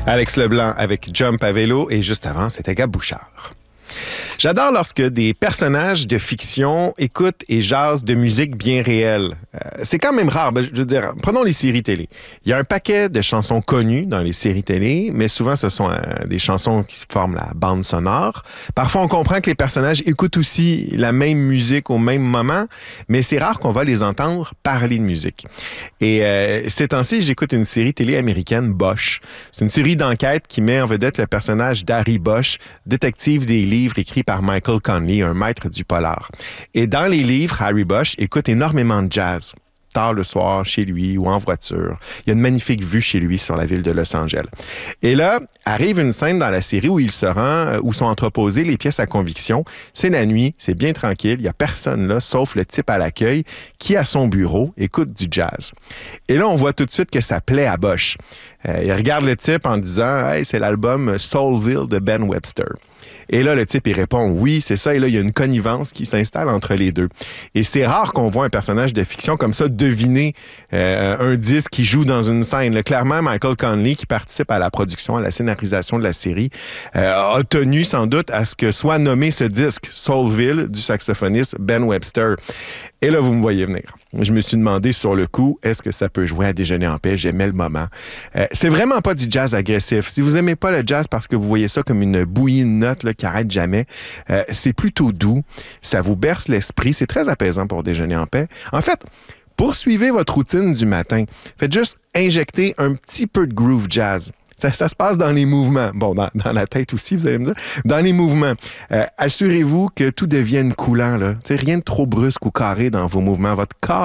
Alex Leblanc avec Jump à vélo et juste avant, c'était Gab Bouchard. J'adore lorsque des personnages de fiction écoutent et jasent de musique bien réelle. C'est quand même rare. Je veux dire, prenons les séries télé. Il y a un paquet de chansons connues dans les séries télé, mais souvent ce sont des chansons qui forment la bande sonore. Parfois, on comprend que les personnages écoutent aussi la même musique au même moment, mais c'est rare qu'on va les entendre parler de musique. Et ces temps-ci, j'écoute une série télé américaine, Bosch. C'est une série d'enquête qui met en vedette le personnage d'Harry Bosch, détective des livres écrits par Michael Connelly, un maître du polar. Et dans les livres, Harry Bosch écoute énormément de jazz. Tard le soir, chez lui ou en voiture. Il y a une magnifique vue chez lui sur la ville de Los Angeles. Et là, arrive une scène dans la série où il se rend, où sont entreposées les pièces à conviction. C'est la nuit, c'est bien tranquille, il n'y a personne là, sauf le type à l'accueil qui, à son bureau, écoute du jazz. Et là, on voit tout de suite que ça plaît à Bosch. Il regarde le type en disant « Hey, c'est l'album Soulville de Ben Webster ». Et là, le type, il répond « Oui, c'est ça ». Et là, il y a une connivence qui s'installe entre les deux. Et c'est rare qu'on voit un personnage de fiction comme ça deviner un disque qui joue dans une scène. Là, clairement, Michael Connelly, qui participe à la production, à la scénarisation de la série, a tenu sans doute à ce que soit nommé ce disque Soulville du saxophoniste Ben Webster. Et là, vous me voyez venir. Je me suis demandé sur le coup, est-ce que ça peut jouer à Déjeuner en paix? J'aimais le moment. C'est vraiment pas du jazz agressif. Si vous aimez pas le jazz parce que vous voyez ça comme une bouillie de notes là, qui arrête jamais, c'est plutôt doux. Ça vous berce l'esprit. C'est très apaisant pour Déjeuner en paix. En fait, poursuivez votre routine du matin. Faites juste injecter un petit peu de groove jazz. Ça se passe dans les mouvements. Bon, dans la tête aussi, vous allez me dire. Dans les mouvements. Assurez-vous que tout devienne coulant, là. T'sais, rien de trop brusque ou carré dans vos mouvements. Votre corps